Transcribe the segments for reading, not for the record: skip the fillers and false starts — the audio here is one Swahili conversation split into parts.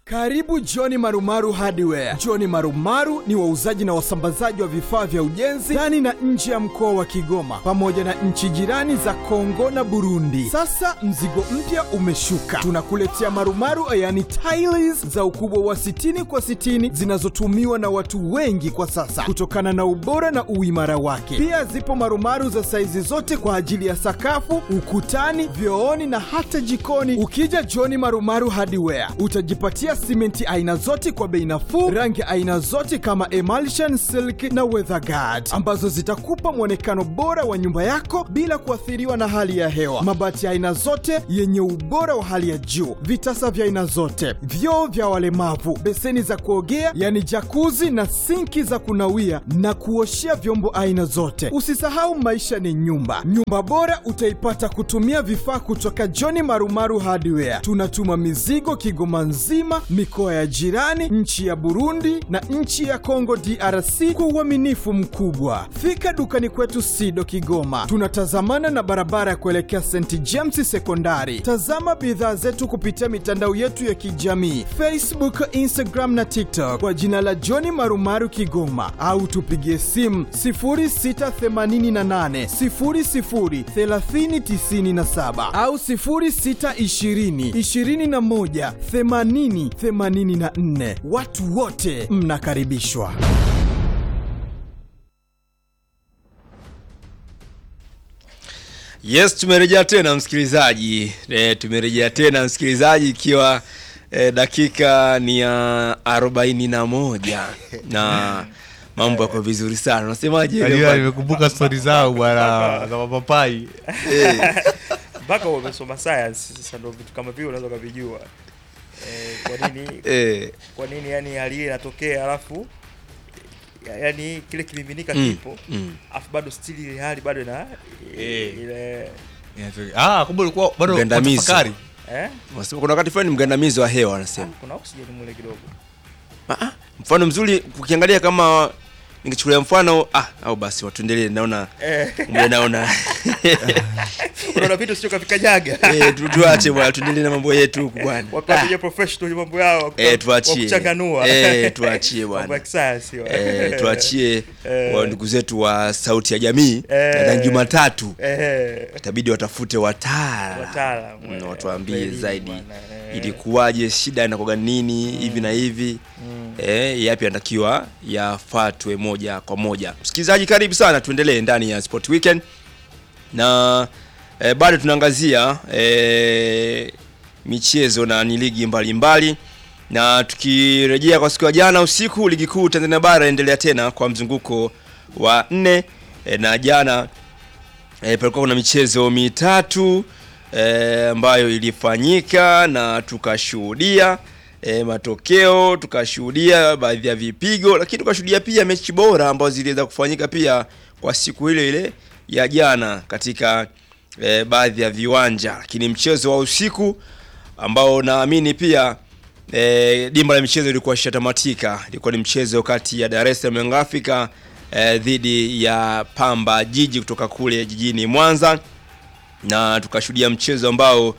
Karibu John Marumaru Hardware. John Marumaru ni wauzaji na wasambazaji wa vifaa vya ujenzi ndani na nje ya mkoa wa Kigoma pamoja na nchi jirani za Kongo na Burundi. Sasa mzigo mpya umeshuka. Tunakuletea marumaru yani tiles za ukubwa wa 60 kwa 60 zinazotumiwa na watu wengi kwa sasa kutokana na ubora na uimara wake. Pia zipo marumaru za saizi zote kwa ajili ya sakafu, ukutani, vyooni na hata jikoni. Ukija John Marumaru Hardware utajipatia simenti aina zote kwa bei nafuu, rangi aina zote kama emulsion, silk na weatherguard ambazo zitakupa muonekano bora wa nyumba yako bila kuathiriwa na hali ya hewa. Mabati aina zote yenye ubora wa hali ya juu, vitasa vya aina zote, vyoo vya walemavu, beseni za kuogea yani jacuzzi na sinki za kunawia na kuoshea vyombo aina zote. Usisahau maisha ni nyumba. Nyumba bora utaipata kutumia vifaa kutoka John Marumaru Hardware. Tunatuma mizigo Kigoma nzima, mikoa ya jirani, nchi ya Burundi na nchi ya Kongo DRC kwa uaminifu mkubwa. Fika dukani kwetu Sido Kigoma. Tunatazamana na barabara ya kuelekea St James Sekondari. Tazama bidhaa zetu kupitia mitandao yetu ya kijamii, Facebook, Instagram na TikTok kwa jina la John Marumaru Kigoma, au tupigie simu 0688 00 3097 au 0620 21 80 84. Watu wote mnakaribishwa. Yes, tumerejea tena msikilizaji ikiwa dakika ni ya 41 na mambo yako vizuri sana. Unasemaje? Nimekumbuka story zao bwana za mapapai. Mpaka umesoma science sasa ndio vitu kama vile unaweza kuvijua. Kwa nini yani hali ile inatokea alafu yani kile kimiminika kipo afu bado still ile hali bado na ile kumbe ulikuwa bado unatafakari. Unasema kuna wakati fulani mgandamizo wa hewa anasema. Kuna oxygen mule kidogo. Mfano mzuri ukiangalia kama ningechukulia mfano au basi watuendelee naona unaona vitu sio kafika jaga. Tuache bwana tuendelee na mambo yetu huko bwana. Wapige professional mambo yao kuchanganua. Tuachie bwana. Tuachie wa ndugu zetu wa Sauti ya Jamii na Jumatatu. Itabidi watafute wataalamu watuambie zaidi ilikuwaje, shida inakoga nini hivi na hivi. Yapi yanatakiwa yafuatwe moja kwa moja. Msikilizaji karibu sana, tuendelee ndani ya Sport Weekend. Na bado tunaangazia michezo na ni ligi mbalimbali. Na tukirejea kwa siku ya jana usiku, ligi kuu Tanzania bara endelea tena kwa mzunguko wa 4 na jana palikuwa kuna michezo mitatu ambayo ilifanyika na tukashuhudia matokeo, tukashuhudia baadhi ya vipigo, lakini tukashuhudia pia mechi bora ambazo ziliweza kufanyika pia kwa siku ile ya jana katika baadhi ya viwanja. Lakini mchezo wa usiku ambao naamini pia dimba la michezo ilikuwa shatamatika, ilikuwa ni mchezo kati ya Dar es Salaam Young Africa dhidi ya Pamba Jiji kutoka kule jijini Mwanza, na tukashuhudia mchezo ambao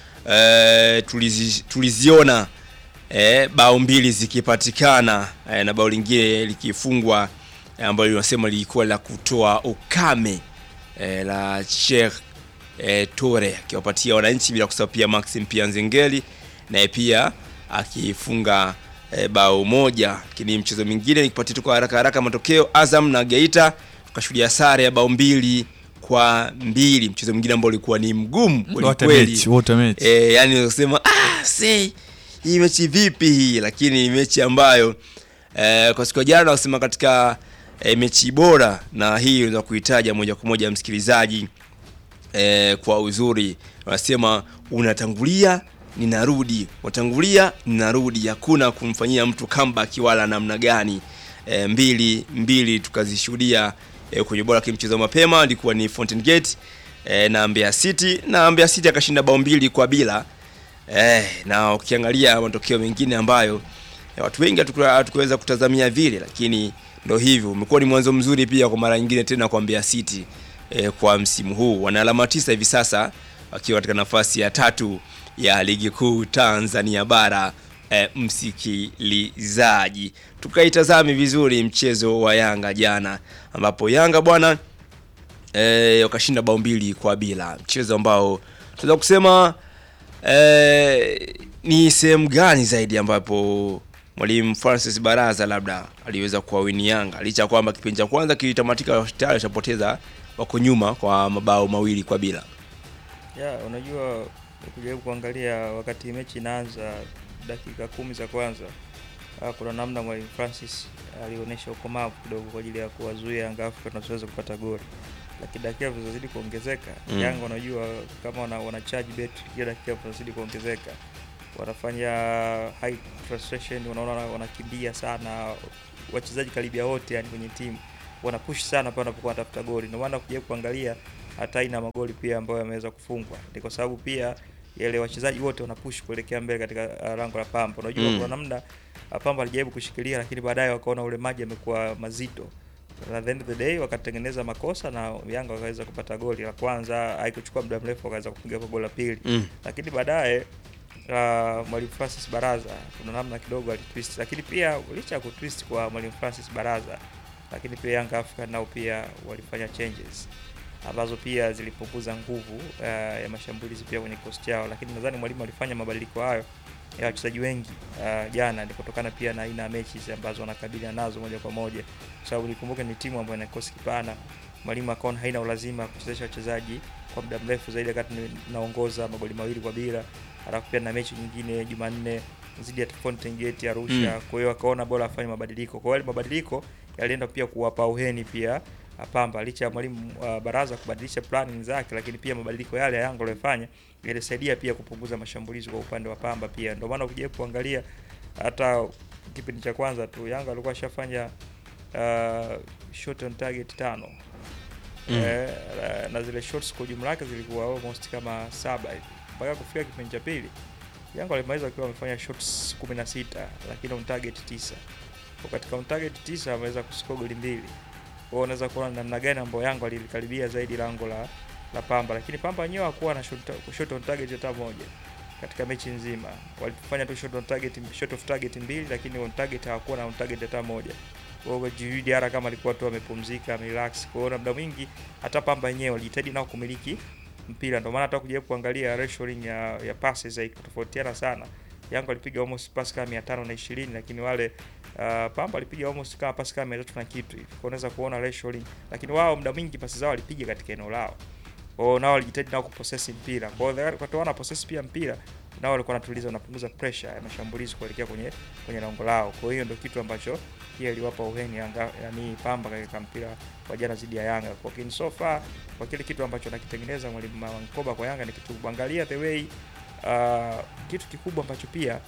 tuliziona bao mbili zikipatikana na bao lingine likifungwa ambalo linasema lilikuwa la kutoa ukame la Sheikh Tore akiwapatia wananchi, bila kusahau pia Maxim pia Nzengeli na pia akifunga bao moja. Lakini mchezo mwingine nikipatia kwa haraka matokeo, Azam na Geita tukashuhudia sare ya bao 2-2, mchezo mwingine ambao ulikuwa ni mgumu kweli. Yani unasema hii mechi vipi hii, lakini mechi ambayo kwa siku ya jana nasema katika mechi bora, na hii unaweza kuitaja moja kwa moja msikilizaji kwa uzuri. Wanasema unatangulia ninarudi, watangulia ninarudi, hakuna kumfanyia mtu comeback wala namna gani. 2-2 tukazishuhudia kwenye bora. Kimchezo mapema ilikuwa ni Fountain Gate na Mbeya City, na Mbeya City akashinda bao 2-0. Na ukiangalia matokeo mengine ambayo watu wengi hatukuweza kutazamia vile, lakini ndio hivyo, umekuwa ni mwanzo mzuri pia kwa mara nyingine tena kwa Mbeya City kwa msimu huu. Wana alama 9 hivi sasa wakiwa katika nafasi ya 3 ya ligi kuu Tanzania bara msikilizaji. Tukaitazame vizuri mchezo wa Yanga jana, ambapo Yanga bwana wakashinda bao 2-0. Mchezo ambao tunaweza kusema ni sehemu gani zaidi ambapo Mwalimu Francis Baraza labda aliweza kuwawini Yanga, licha kwamba kipindi cha kwanza kilitamatika tayari chapoteza wako nyuma kwa mabao 2-0. Unajua ukijaribu kuangalia wakati mechi inaanza dakika 10 za kwanza, kuna namna Mwalimu Francis alionyesha ukomavu kidogo kwa ajili ya kuwazuia Yanga Afrika tusiweze kupata goli. Lakini dakika zilizozidi kuongezeka, Yanga unajua kama wana charge bet, kila dakika zilizozidi kuongezeka wanafanya high frustration, unaona wanakimbia sana wachezaji karibia wote, yani kwenye timu wana push sana pale wanapokuwa wanatafuta goli. Ndio maana ukija kuangalia hata ina magoli pia ambayo yameweza kufungwa, ni kwa sababu pia yale wachezaji wote wana push kuelekea mbele katika lango la Pamba. Unajua kuna namna Pamba alijaribu kushikilia, lakini baadaye wakaona ule maji yamekuwa mazito. At the end of the day wakatengeneza makosa na Yanga wakaweza kupata goli la kwanza. Haikuchukua muda mrefu wakaweza kupiga goli la pili. Lakini baadaye Mwalimu Francis Baraza kuna namna kidogo alitwist, lakini pia licha ya kutwist kwa Mwalimu Francis Baraza, lakini pia Yanga Africa nao pia walifanya changes ambazo pia zilipunguza nguvu ya mashambulizi pia kwenye cost yao. Lakini nadhani mwalimu alifanya mabadiliko hayo ya wachezaji wengi jana ni kutokana pia na aina mechi ambazo wanakabiliana nazo moja kwa moja, kwa sababu nikumbuke ni timu ambayo ina kikosi kipana. Mwalimu akaona haina ulazima kuchezesha wachezaji kwa muda mrefu zaidi wakati naongoza magoli 2-0, alafu pia na mechi nyingine Jumanne zidi ya Fountain Gate Arusha. Kwa hiyo akaona bora afanye mabadiliko. Kwa hiyo mabadiliko yalienda pia kuwapa uheni pia Pamba, licha ya Mwalimu Baraza kubadilisha planning zake, lakini pia mabadiliko yale ya Yanga waliyofanya yalisaidia pia kupunguza mashambulizi kwa upande wa Pamba pia. Ndio maana ukija kuangalia hata kipindi cha kwanza tu Yanga walikuwa washafanya shot on target 5. Na zile shots kwa jumla yake zilikuwa almost kama 7 hivi. Mpaka kufika kipindi cha pili Yanga walimaliza wakiwa wamefanya shots 16 lakini on target 9. Kwa katika on target 9 wameweza kuscore goli 2. Kwa unaweza kuona namna gani ambayo Yanga walikaribia zaidi lango la Pamba, lakini Pamba wenyewe hakuwa na shot on target hata moja katika mechi nzima. Walifanya tu shot of target 2, lakini on target hawakuwa na on target hata moja. Kwa hiyo Djigui kama alikuwa tu amepumzika, relax. Kwa hiyo muda mwingi hata Pamba wenyewe walijitahidi nao kumiliki mpira. Ndio maana hata kujaribu kuangalia ratio ya passes haikutofautiana sana. Yanga walipiga almost pass kama 520, lakini wale Pamba walipiga almost kama pass kama 300 na kitu hivi. Kwa unaweza kuona ratio, lakini wao muda mwingi pasi zao walipiga katika eneo lao. Kwa nao walijitahidi nao kupossess mpira. Kwa hiyo wakati wana possess pia mpira, nao walikuwa wanatuliza, wanapunguza pressure ya mashambulizi kuelekea kwenye lango lao. Kwa hiyo ndio kitu ambacho pia iliwapa uheni Yanga, yani Pamba katika mpira wa jana dhidi ya Yanga. Kwa hiyo so far kwa kile kitu ambacho anakitengeneza Mwalimu Mankoba kwa Yanga ni kitu kuangalia the way kitu kikubwa ambacho pia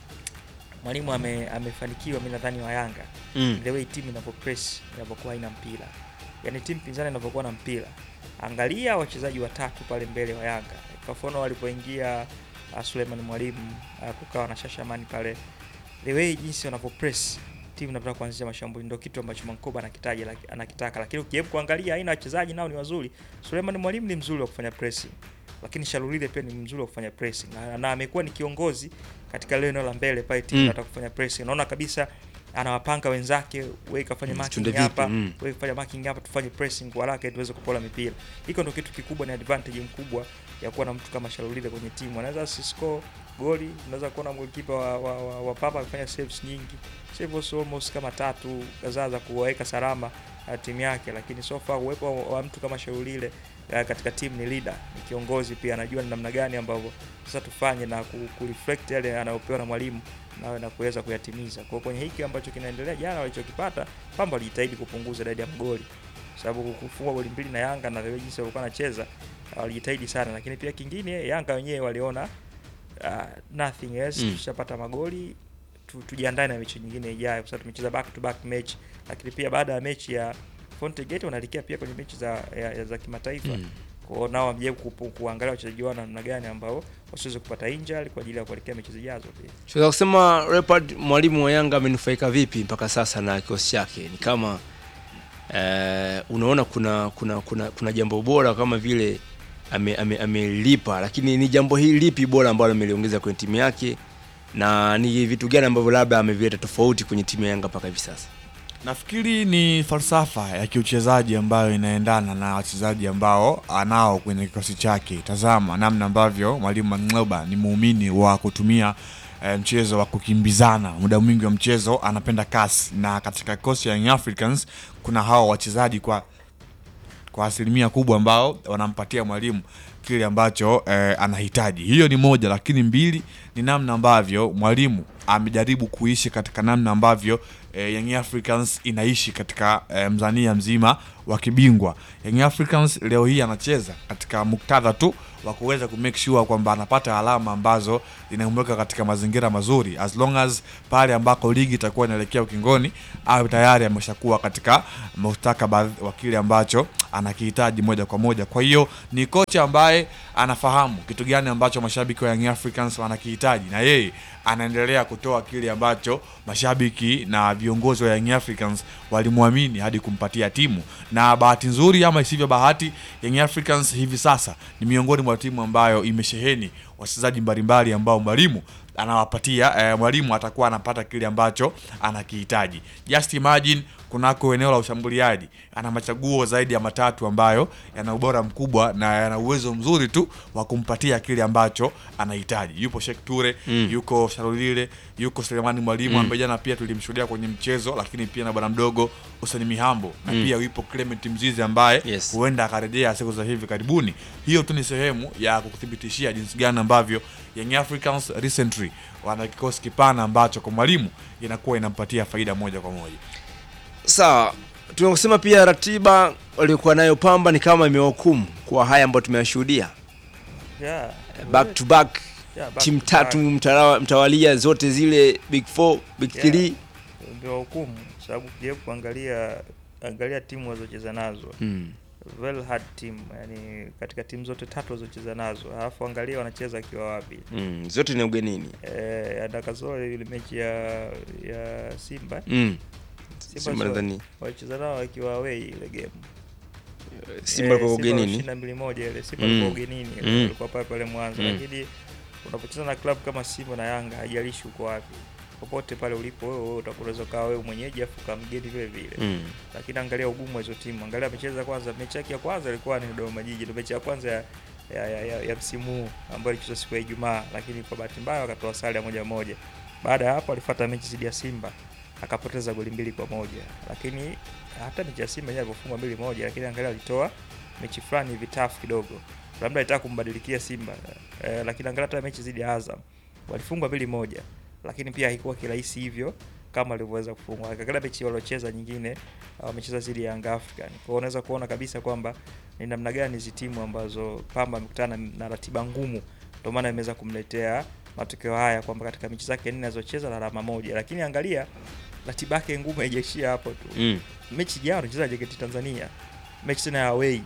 mwalimu amefanikiwa mimi nadhani wa Yanga, the way timu inapopress, inapokuwa ina mpira. Yaani timu pinzani inapokuwa na mpira. Angalia wachezaji watatu pale mbele wa Yanga. Kwa mfano walipoingia Suleiman Mwalimu, kukawa na Shashamani pale. The way jinsi wanapopress timu inataka kuanzisha mashambulizi ndio kitu ambacho Mankoba anakitaka. Lakini ukijaribu kuangalia aina wachezaji nao ni wazuri. Suleiman Mwalimu ni mzuri wa kufanya pressing, lakini Shalulile pia ni mzuri wa kufanya pressing na amekuwa ni kiongozi katika eneo la mbele pale timu inataka kufanya pressing. Unaona kabisa anawapanga wenzake, wewe kafanya marking hapa, wewe fanya marking hapa, tufanye pressing kwa haraka tuweze kupola mipira. Hiko ndio kitu kikubwa, ni advantage mkubwa ya kuwa na mtu kama Shalulile kwenye timu. Anaweza score goli, unaweza kuona goalkeeper wa Pamba akifanya saves nyingi. Saves almost kama 3 kadhaa za kuweka salama timu yake, lakini so far uwepo wa mtu kama Shalulile katika timu ni leader, ni kiongozi pia, anajua ni namna gani ambavyo sasa tufanye na kureflect yale anayopewa na mwalimu na kuweza kuyatimiza. Kwa kwenye hiki ambacho kinaendelea jana walichokipata, Pamba walijitahidi kupunguza idadi ya magoli, sababu kufunga goli 2 na Yanga na jinsi walikuwa wanacheza walijitahidi sana. Lakini pia kingine Yanga wenyewe waliona nothing else, tushapata magoli, tujiandae na mechi nyingine ijayo, kwa sababu tumecheza back to back match. Lakini pia baada ya mechi ya Fountain Gate wanaelekea pia kwenye mechi za kimataifa. Kwa hiyo nao wamejaribu kuangalia wachezaji wao namna gani ambao wasiweze kupata injury kwa ajili ya kuelekea mechi zijazo pia. Tunaweza kusema Leopard, mwalimu wa Yanga amenufaika vipi mpaka sasa na kikosi chake? Ni kama unaona kuna jambo bora kama vile amelipa, lakini ni jambo hili lipi bora ambalo ameliongeza kwenye timu yake na ni vitu gani ambavyo labda amevileta tofauti kwenye timu ya Yanga mpaka hivi sasa? Nafikiri ni falsafa ya kiuchezaji ambayo inaendana na wachezaji ambao anao kwenye kikosi chake. Tazama namna ambavyo Mwalimu Mang'oba ni muumini wa kutumia mchezo wa kukimbizana. Muda mwingi wa mchezo anapenda kasi, na katika kikosi ya Young Africans kuna hao wachezaji kwa asilimia kubwa ambao wanampatia mwalimu kile ambacho anahitaji. Hiyo ni moja, lakini mbili ni namna ambavyo mwalimu amejaribu kuishi katika namna ambavyo Young Africans inaishi katika mzania mzima wa kibingwa. Young Africans leo hii anacheza katika muktadha tu wa kuweza ku make sure kwamba anapata alama ambazo zinamweka katika mazingira mazuri, as long as pale ambako ligi itakuwa inaelekea ukingoni au tayari ameshakuwa katika mustakabali wa kile ambacho anakihitaji moja kwa moja. Kwa hiyo ni kocha ambaye anafahamu kitu gani ambacho mashabiki wa Young Africans wanakihitaji, na yeye anaendelea kutoa kile ambacho mashabiki na viongozi wa Young Africans walimwamini hadi kumpatia timu. Na bahati nzuri ama isivyo bahati, Young Africans hivi sasa ni miongoni mwa timu ambayo imesheheni wachezaji mbalimbali ambao mwalimu anawapatia, mwalimu atakuwa anapata kile ambacho anakihitaji. Just imagine kunako eneo la ushambuliaji ana machaguo zaidi ya matatu ambayo yana ubora mkubwa na yana uwezo mzuri tu wa kumpatia kile ambacho anahitaji. Yupo Sheikh Toure, yuko Sharulile, yuko Selemani Mwalimu ambaye jana pia tulimshuhudia kwenye mchezo, lakini pia na bwana mdogo Hussein Mihambo, na pia yupo Clement Mzizi ambaye huenda akarejea siku za hivi karibuni. Hiyo tu ni sehemu ya kukuthibitishia jinsi gani ambavyo Young Africans recently wana kikosi kipana ambacho kwa mwalimu inakuwa inampatia faida moja kwa moja. Sawa, tunasema pia ratiba waliokuwa nayo Pamba ni kama imewahukumu kwa haya ambayo tumeyashuhudia. Back to back, timu tatu mtawalia zote zile Big 4, Big 3 ndio hukumu, sababu pia angalia timu walizocheza nazo. Well hard team, yani katika timu zote tatu walizocheza nazo, alafu angalia wanacheza akiwa wapi. Zote ni ugenini. Adakazoe ile mechi ya Simba. Simba nadhani walicheza nao akiwa away ile game. Simba kwa ugenini 22-1 ile Simba kwa ugenini ilikuwa pale Mwanza. Lakini unapocheza na club kama Simba na Yanga, haijalishi uko wapi, popote pale ulipo wewe utakuweza kaa wewe mwenyeji afu kama mgeni vile vile. Lakini angalia ugumu wa hizo timu. Angalia amecheza kwanza, mechi yake ya kwanza ilikuwa ni Dodoma Jiji, ndio mechi ya kwanza ya msimu ambayo ilichezwa siku ya Ijumaa, lakini kwa bahati mbaya wakatoa sare ya 1-1. Baada ya hapo alifuata mechi dhidi ya Simba akapoteza goli 2-1. Lakini hata mechi ya Simba yenyewe alifungwa 2-1, lakini angalia alitoa mechi fulani hivi tough kidogo, labda alitaka kumbadilikia Simba. Lakini angalia hata mechi dhidi ya Azam walifungwa 2-1, lakini pia haikuwa kirahisi hivyo kama alivyoweza kufungwa. Angalia mechi waliocheza nyingine, wamecheza dhidi ya Young African. Kwa hiyo unaweza kuona kabisa kwamba ni namna gani hizo timu ambazo Pamba amekutana na ratiba ngumu, ndio maana imeweza kumletea matokeo haya kwamba katika mechi zake 4 anazocheza na alama 1. Lakini angalia ratiba yake ngumu haijaishia hapo tu. Mechi jana anacheza JKT Tanzania, mechi tena away.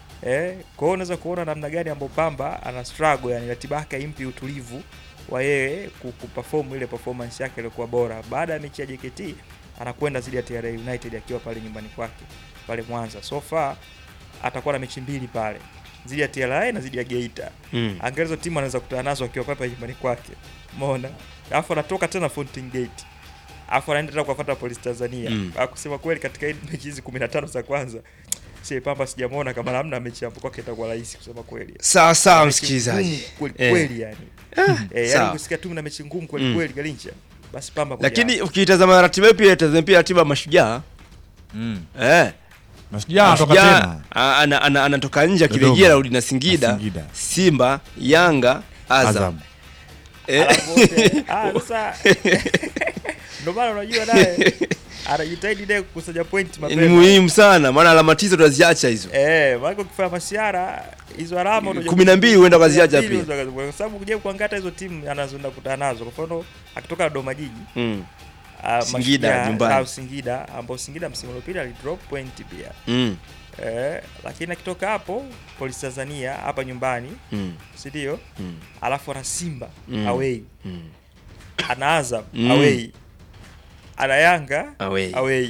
Kwa hiyo unaweza kuona namna gani ambapo Pamba ana struggle, yani ratiba yake impi utulivu wa yeye kuperform ile performance yake ilikuwa bora. Baada ya mechi ya JKT anakwenda zidi ya TRA United akiwa pale nyumbani kwake pale Mwanza. So far atakuwa na mechi 2 pale, zidi ya TRA na zidi ya Geita. Angalizo timu anaweza kukutana nazo akiwa pale nyumbani kwake. Umeona? Alafu anatoka tena Fountain Gate. Alafu anaenda tena kufuata Police Tanzania. Akusema kweli katika mechi hizi 15 za kwanza Pamba sijamuona kama namna mechi hapo kwake itakuwa rahisi kusema kweli. Sawa msikilizaji. Kweli yani. Yani kusikia tu na mechi ngumu kweli Galincha. Basi Pamba kwa. Lakini ukitazama ratiba pia itazama pia ratiba Mashujaa. Mashujaa anatoka tena. Anatoka nje akirejea rudi na Singida, Simba, Yanga, Azam. Sasa ndio maana unajua naye anajitahidi naye kukusanya point mapema. Ni muhimu sana maana alama 9 tutaziacha hizo. Maana ukifanya masiara hizo alama unajua 12 huenda kaziacha pia. Kwa sababu ukija kuangalia hizo timu anazoenda kukutana nazo, kwa mfano akitoka Dodoma Jiji Singida nyumbani au Singida ambao Singida msimu uliopita alidrop point pia. Lakini akitoka hapo Police Tanzania hapa nyumbani, si ndio? Alafu ana Simba away. Ana Azam away. Ana Yanga away.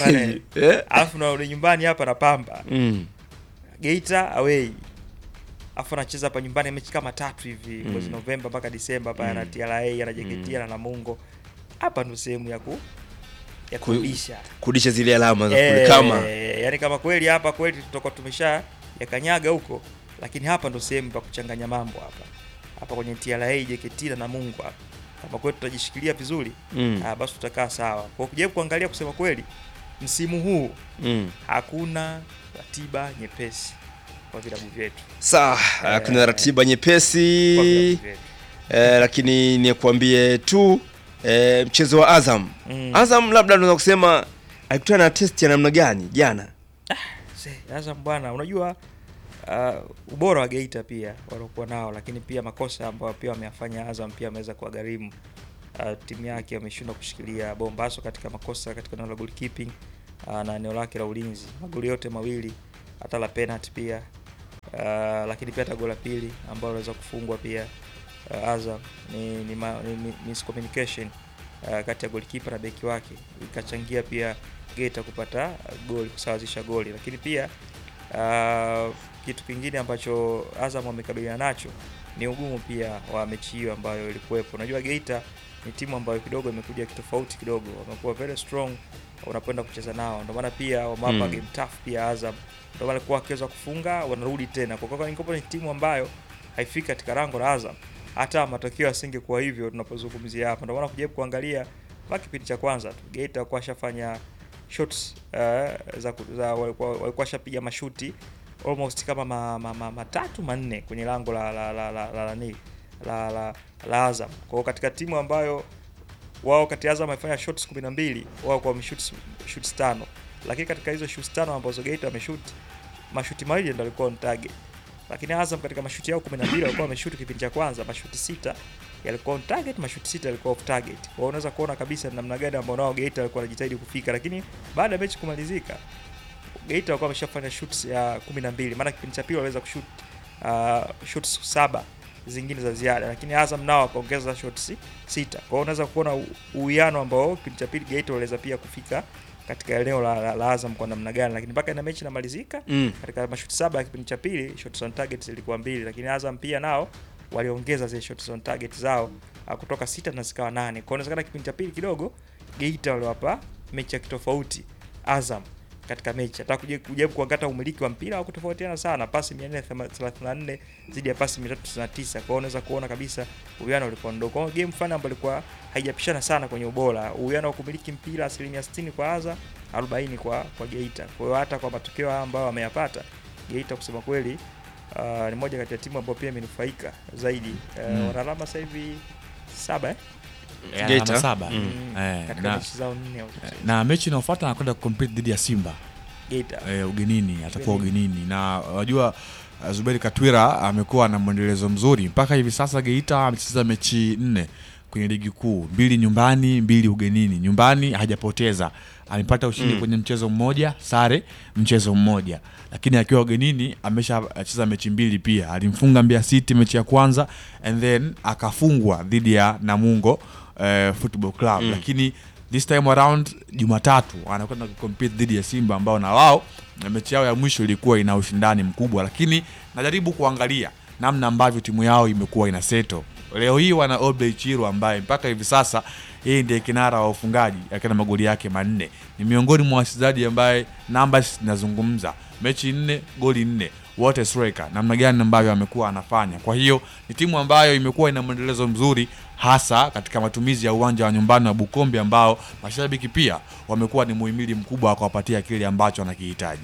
Alafu na nyumbani hapa na Pamba. Geita away. afu anacheza hapa nyumbani mechi kama 3 hivi mwezi Novemba mpaka Disemba hapa na TRA na JKT na Namungo. Hapa ndo sehemu ya kudisha zile alama za kule kama yani kama kweli hapa kweli tutakuwa tumesha yakanyaga huko, lakini hapa ndo sehemu pa kuchanganya mambo hapa kwenye TRA JKT na Namungo hapa. Kama kweli tutajishikilia vizuri basi tutakaa sawa. Kwa kujaribu kuangalia kusema kweli msimu huu hakuna ratiba nyepesi kwa vilabu vyetu. Sawa, kuna ratiba nyepesi lakini nikwambie tu mchezo wa Azam. Azam labda tunaweza kusema alikutana na test ya namna gani jana? Azam bwana, unajua ubora wa Geita pia walikuwa nao, lakini pia makosa ambayo pia wameyafanya Azam pia ameweza kuwagharimu timu yake. Ameshindwa kushikilia bombaso katika makosa katika eneo la goalkeeping na eneo lake la ulinzi. Magoli yote mawili, hata la penalty pia lakini pia hata goli la pili ambalo aliweza kufungwa pia Azam ni miscommunication kati ya goalkeeper na beki wake, ikachangia pia Geita kupata goli, kusawazisha goli. Lakini pia kitu kingine ambacho Azam wamekabiliana nacho ni ugumu pia wa mechi hiyo ambayo ilikuwepo. Unajua Geita ni timu ambayo kidogo imekuja kitofauti kidogo, wamekuwa very strong unapenda kucheza nao, ndio maana pia wamapa game tough pia Azam, ndio maana kwa kiweza kufunga wanarudi tena. Kwa sababu ni timu ambayo haifiki katika rango la Azam, hata matokeo yasingekuwa hivyo tunapozungumzia hapa. Ndio maana kujaribu kuangalia kwa kipindi cha kwanza tu Geita kwa shafanya shots walikuwa shapiga mashuti almost kama matatu manne kwenye lango la Azam. Kwa katika timu ambayo wao kati Azam wamefanya shots 12, wao kwa shots 5, lakini katika hizo shots 5 ambazo Geita wameshoot mashuti mawili ndio walikuwa on target. Lakini Azam katika mashuti yao 12 walikuwa wameshoot kipindi cha kwanza mashuti 6 yalikuwa on target, mashuti 6 yalikuwa off target. Kwa hiyo unaweza kuona kabisa namna gani ambao nao Geita walikuwa wanajitahidi kufika, lakini baada ya mechi kumalizika Geita walikuwa wameshafanya shoots ya 12, maana kipindi cha pili waliweza kushoot shots 7 zingine za ziada, lakini Azam nao wakaongeza shots 6. Kwa hiyo unaweza kuona uwiano ambao kipindi cha pili Geita waliweza pia kufika katika eneo la Azam kwa namna gani, lakini mpaka ina mechi inamalizika katika mashuti 7 ya kipindi cha pili shots on target zilikuwa 2, lakini Azam pia nao waliongeza zile shots on target zao kutoka 6 na zikawa 8. Kwa hiyo inawezekana kipindi cha pili kidogo Geita waliwapa mechi ya kitofauti Azam katika mechi. Hata kujaribu kuangata umiliki wa mpira au kutofautiana sana, pasi 434 zidi ya pasi 399. Kwa hiyo unaweza kuona kabisa uwiano ulikuwa ndogo. Kwa game fulani ambayo ilikuwa haijapishana sana kwenye ubora. Uwiano wa kumiliki mpira 60% kwa Azam, 40 kwa Geita. Kwa hiyo hata kwa matokeo ambayo wameyapata Geita kusema kweli ni moja kati ya timu ambayo pia imenufaika zaidi. Wana alama sasa hivi 7 Geita 7 katika mechi zao 4 na mechi inayofuata anakwenda compete dhidi ya Simba Geita ugenini, atakuwa ugenini. Na unajua Zuberi Katwira amekuwa na mwendelezo mzuri mpaka hivi sasa. Geita amecheza mechi 4 kwenye ligi kuu, 2 nyumbani, 2 ugenini. Nyumbani hajapoteza, amepata ushindi kwenye mchezo mmoja, sare mchezo mmoja, lakini akiwa ugenini ameshacheza mechi 2 pia. Alimfunga Mbeya City mechi ya kwanza and then akafungwa dhidi ya Namungo Football Club. Lakini this time around Jumatatu anakwenda kucompete dhidi ya Simba ambao na wao mechi yao ya mwisho ilikuwa ina ushindani mkubwa, lakini najaribu kuangalia namna ambavyo timu yao imekuwa ina settle. Leo hii wana Obley Chiro ambaye mpaka hivi sasa yeye ndiye kinara wa ufungaji akiwa na magoli yake 4. Ni miongoni mwa wachezaji ambaye numbers zinazungumza, mechi 4 goli 4, wote striker, namna gani ambavyo amekuwa anafanya. Kwa hiyo ni timu ambayo imekuwa ina mwendelezo mzuri hasa katika matumizi ya uwanja wa nyumbani wa Bukombe ambao mashabiki pia wamekuwa ni muhimili mkubwa wa kuwapatia kile ambacho wanakihitaji.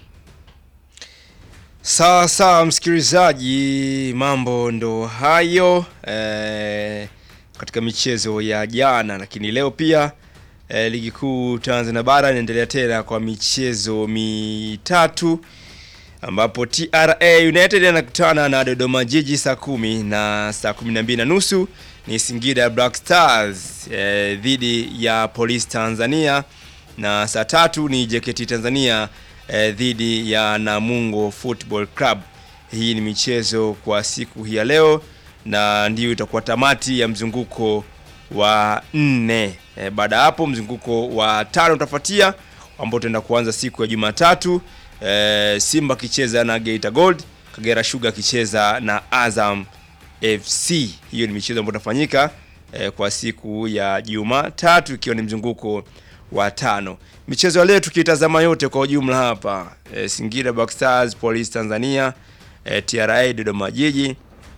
Sawa msikilizaji, mambo ndo hayo katika michezo ya jana, lakini leo pia ligi kuu Tanzania bara inaendelea tena kwa michezo mitatu, ambapo TRA United anakutana na Dodoma Jiji saa 10 na saa 12:30 ni Singida Black Stars dhidi ya Police Tanzania, na saa 3 ni JKT Tanzania dhidi ya Namungo Football Club. Hii ni michezo kwa siku hii ya leo na ndio itakuwa tamati ya mzunguko wa 4. Baada hapo mzunguko wa 5 utafuatia ambao tutaenda kuanza siku ya Jumatatu, Simba kicheza na Geita Gold, Kagera Sugar akicheza na Azam FC. Hiyo ni michezo ambayo itafanyika kwa siku ya Jumatatu, ikiwa ni mzunguko wa 5. Michezo ya leo tukitazama yote kwa ujumla hapa, Singida Black Stars, Police Tanzania, TRA Dodoma Jiji,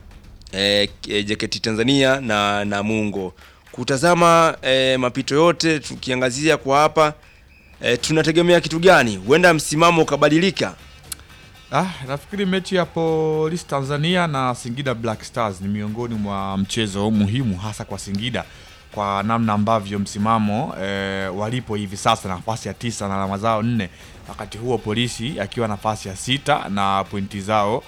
JKT Tanzania na Namungo. Kutazama mapito yote tukiangazia kwa hapa, tunategemea kitu gani? Huenda msimamo ukabadilika. Nafikiri mechi ya Police Tanzania na Singida Black Stars ni miongoni mwa mchezo muhimu, hasa kwa Singida kwa namna ambavyo msimamo walipo hivi sasa, nafasi ya 9 na alama zao 4, wakati huo Polisi akiwa nafasi ya 6 na pointi zao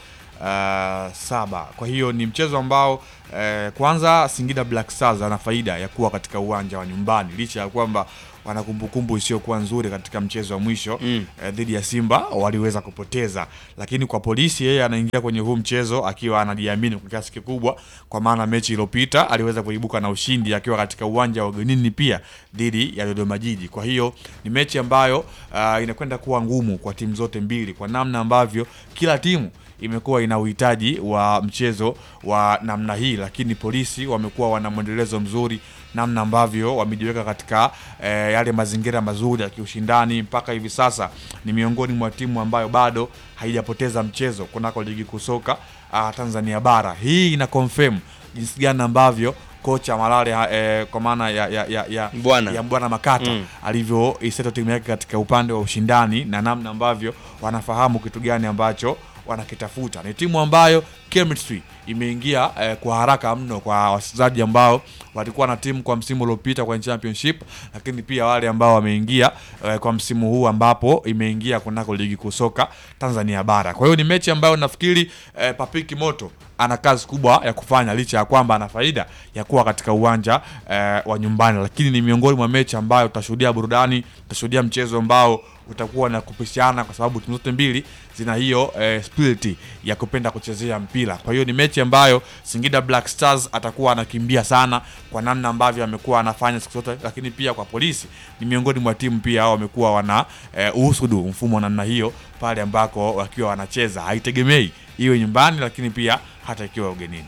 7. Kwa hiyo ni mchezo ambao kwanza Singida Black Stars ana faida ya kuwa katika uwanja wa nyumbani, licha ya kwamba wana kumbukumbu isiyokuwa nzuri katika mchezo wa mwisho dhidi ya Simba waliweza kupoteza, lakini kwa Polisi yeye anaingia kwenye huu mchezo akiwa anajiamini kwa kiasi kikubwa, kwa maana mechi iliyopita aliweza kuibuka na ushindi akiwa katika uwanja wa ugenini pia dhidi ya Dodoma Jiji. Kwa hiyo ni mechi ambayo inakwenda kuwa ngumu kwa timu zote mbili, kwa namna ambavyo kila timu imekuwa ina uhitaji wa mchezo wa namna hii, lakini Polisi wamekuwa wana mwendelezo mzuri, namna ambavyo wamejiweka katika yale mazingira mazuri ya kiushindani mpaka hivi sasa. Ni miongoni mwa timu ambayo bado haijapoteza mchezo kunako ligi kusoka Tanzania bara. Hii ina confirm jinsi gani ambavyo kocha Malale kwa maana ya Mbwana Makata alivyo iseto timu yake katika upande wa ushindani, na namna ambavyo wanafahamu kitu gani ambacho wanakitafuta. Ni timu ambayo chemistry imeingia kwa haraka mno kwa wachezaji ambao walikuwa na timu kwa msimu uliopita kwa championship, lakini pia wale ambao wameingia kwa msimu huu ambapo imeingia kunako ligi kusoka Tanzania bara. Kwa hiyo ni mechi ambayo nafikiri Papiki Moto ana kazi kubwa ya kufanya, licha ya kwamba ana faida ya kuwa katika uwanja wa nyumbani, lakini ni miongoni mwa mechi ambayo tutashuhudia burudani, tutashuhudia mchezo ambao utakuwa na kupishana, kwa sababu timu zote mbili zina hiyo spirit ya kupenda kuchezea mpira. Kwa hiyo ni mechi ambayo Singida Black Stars atakuwa anakimbia sana kwa namna ambavyo amekuwa anafanya siku zote, lakini pia kwa Polisi ni miongoni mwa timu pia hao wamekuwa wana uhusudu mfumo namna hiyo pale ambako wakiwa wanacheza, haitegemei iwe nyumbani lakini pia hata ikiwa ugenini.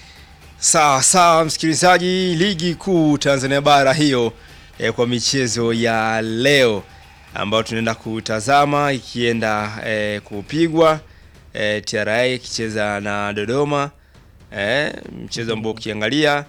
Sawa msikilizaji, ligi kuu Tanzania bara hiyo kwa michezo ya leo ambao tunaenda kutazama ikienda kupigwa, TRA ikicheza na Dodoma, mchezo ambao ukiangalia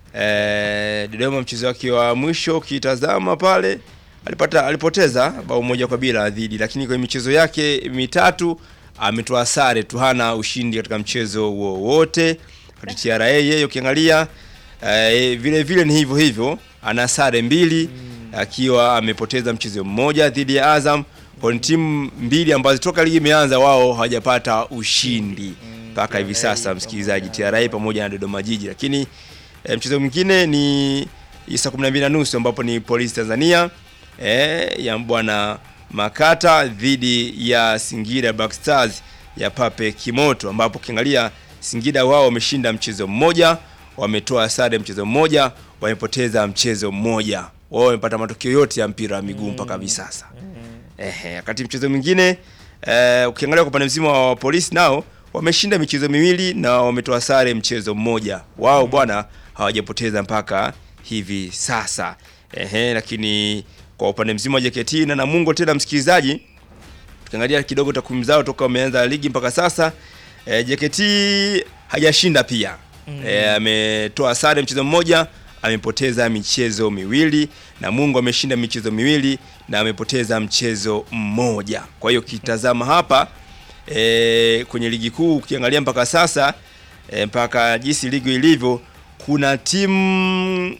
Dodoma mchezo wake wa mwisho kitazama pale alipoteza bao 1-0 dhidi, lakini kwa michezo yake mitatu ametoa sare tu, hana ushindi katika mchezo wowote. Kwa TRA yeye ukiangalia vile vile ni hivyo, ana sare 2 akiwa amepoteza mchezo mmoja dhidi ya Azam. Kwa timu mbili ambazo toka ligi imeanza wao hawajapata ushindi mpaka hivi sasa, msikilizaji, TRA pamoja na Dodoma Jiji. Lakini mchezo mwingine ni saa 12:30 ambapo ni Police Tanzania ya Mbwana Makata dhidi ya Singida Black Stars ya Pape Kimoto, ambapo kiangalia Singida wao wameshinda mchezo mmoja, wametoa sare mchezo mmoja, wamepoteza mchezo mmoja. Wao wamepata matokeo yote ya mpira wa miguu mpaka hivi sasa. Wakati mchezo mwingine ukiangalia kwa upande mzima wa Polisi nao wameshinda michezo 2 na wametoa sare mchezo mmoja. Wao bwana hawajapoteza mpaka hivi sasa. Lakini kwa upande mzima wa JKT na Namungo tena, msikilizaji, tukiangalia kidogo takwimu zao toka wameanza ligi mpaka sasa, JKT hajashinda pia. Ametoa sare mchezo mmoja, amepoteza michezo 2. Namungo ameshinda michezo 2 na amepoteza mchezo mmoja. Kwa hiyo kitazama hapa kwenye ligi kuu ukiangalia mpaka sasa mpaka jinsi ligi ilivyo, kuna timu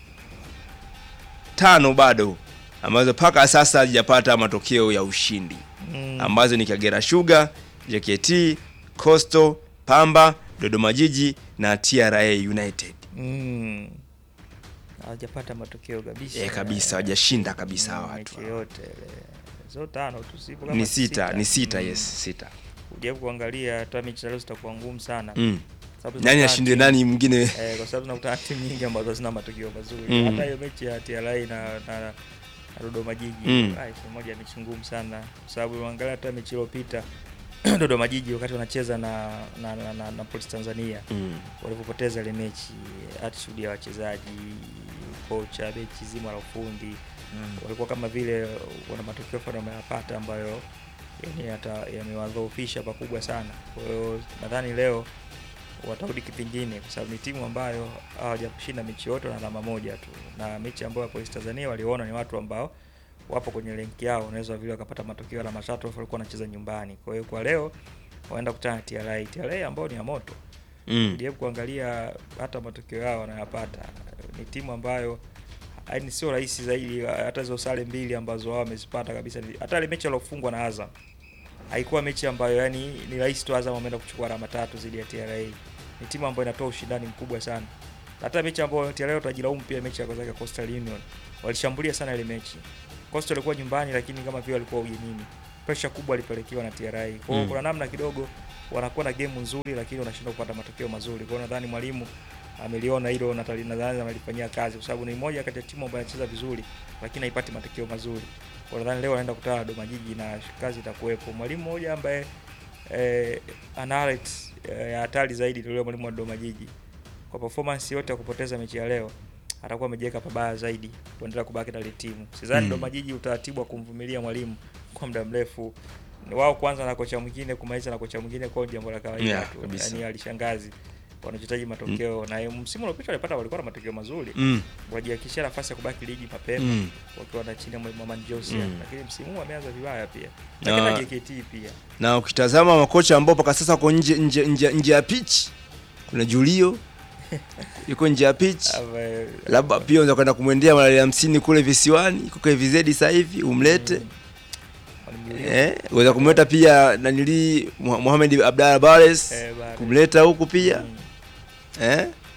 5 bado ambazo mpaka sasa hajapata matokeo ya ushindi, ambazo ni Kagera Sugar, JKT, Coastal, Pamba, Dodoma Jiji na TRA United. Hajapata matokeo kabisa. Kabisa hajashinda kabisa hawa watu. Mechi yote zote 5 tu sipo kama ni sita. Yes, 6. Ujaribu kuangalia hata mechi leo zitakuwa ngumu sana. Nani ashinde nani mwingine? Kwa sababu tunakutana timu nyingi ambazo zina matokeo mazuri. Hata hiyo mechi ya TRA na Dodoma Jiji, moja mechi ngumu sana. Kwa sababu unaangalia hata mechi iliyopita Dodoma Jiji wakati wanacheza na Police Tanzania walipopoteza ile mechi, attitude ya wachezaji, kocha, mechi zima la ufundi walikuwa kama vile wana matokeo fulani wameyapata ambayo yani hata yamewadhoofisha pakubwa sana. Kwa hiyo nadhani leo watarudi kipingine kwa sababu ni timu ambayo hawajakushinda mechi yote na alama moja tu, na mechi ambayo Police Tanzania waliona ni watu ambao wapo kwenye rank yao, wanaweza vile wakapata matokeo alama 3 walikuwa wanacheza nyumbani. Kwa hiyo kwa leo waenda kukutana na TRA ambao ni ya moto. Ndio kuangalia hata matokeo yao wanayapata, ni timu ambayo yani sio rahisi zaidi. Hata hizo sare mbili ambazo wao wamezipata kabisa, hata ile mechi iliyofungwa na Azam haikuwa mechi ambayo yani ni rahisi tu. Azam wameenda kuchukua alama 3 dhidi ya TRA, ni timu ambayo inatoa ushindani mkubwa sana. Hata mechi ambayo TRA utajilaumu pia, mechi ya kwanza ya Coastal Union walishambulia sana ile mechi. Coastal ilikuwa nyumbani lakini kama vile walikuwa ugenini, pressure kubwa ilipelekewa na TRA. Kwa hiyo kuna namna kidogo wanakuwa na game nzuri lakini wanashindwa kupata matokeo mazuri. Kwa hiyo nadhani mwalimu ameliona hilo na nadhani amelifanyia kazi, kwa sababu ni moja kati ya timu ambayo inacheza vizuri lakini haipati matokeo mazuri. Kwa nadhani leo anaenda kukutana na Dodoma Jiji na kazi itakuwepo. Mwalimu mmoja ambaye ana Alex hatari zaidi ndio mwalimu wa Dodoma Jiji. Kwa performance yote ya kupoteza mechi ya leo atakuwa amejiweka pabaya zaidi kuendelea kubaki na ile timu. Sidhani Dodoma Jiji utaratibu wa kumvumilia mwalimu kwa muda mrefu. Wao kwanza na kocha mwingine kumaliza na kocha mwingine kwa jambo la kawaida tu. Yaani alishangazi wanahitaji matokeo na msimu uliopita walikuwa na matokeo mazuri. Wajihakikishia nafasi ya kubaki ligi mapema wakiwa na chini ya Mohamed Josia. Lakini msimu huu wameanza vibaya pia. Lakini JKT pia. Na ukitazama makocha ambao mpaka sasa wako nje ya pitch, kuna Julio yuko nje ya pitch. Labda pia unaweza kwenda kumwendea mara 50 kule visiwani, yuko KVZ sasa hivi umlete. Unaweza kumleta pia Nanili Mohamed Abdalla Bares kumleta huku pia.